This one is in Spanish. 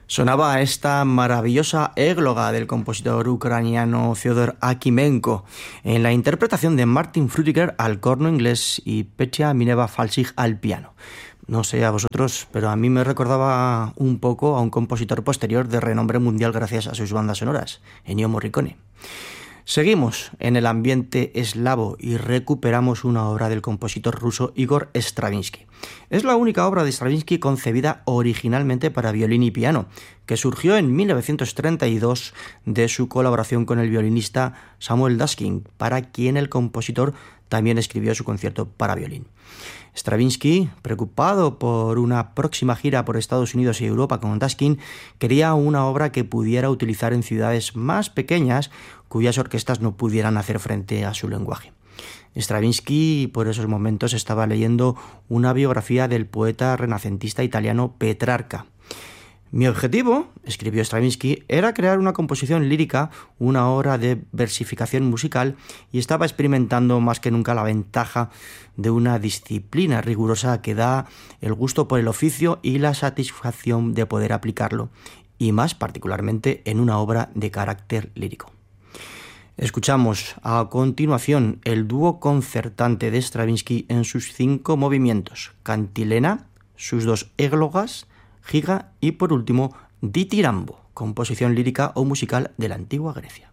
Sonaba esta maravillosa égloga del compositor ucraniano Fyodor Akimenko en la interpretación de Martin Frutiger al corno inglés y Petia Mineva-Falsig al piano. No sé a vosotros, pero a mí me recordaba un poco a un compositor posterior de renombre mundial gracias a sus bandas sonoras, Ennio Morricone. Seguimos en el ambiente eslavo y recuperamos una obra del compositor ruso Igor Stravinsky. Es la única obra de Stravinsky concebida originalmente para violín y piano, que surgió en 1932 de su colaboración con el violinista Samuel Daskin, para quien el compositor también escribió su concierto para violín. Stravinsky, preocupado por una próxima gira por Estados Unidos y Europa con Daskin, quería una obra que pudiera utilizar en ciudades más pequeñas cuyas orquestas no pudieran hacer frente a su lenguaje. Stravinsky por esos momentos estaba leyendo una biografía del poeta renacentista italiano Petrarca. Mi objetivo, escribió Stravinsky, era crear una composición lírica, una obra de versificación musical, y estaba experimentando más que nunca la ventaja de una disciplina rigurosa que da el gusto por el oficio y la satisfacción de poder aplicarlo, y más particularmente en una obra de carácter lírico. Escuchamos a continuación el dúo concertante de Stravinsky en sus 5 movimientos: cantilena, sus 2 églogas, giga y por último ditirambo, composición lírica o musical de la antigua Grecia.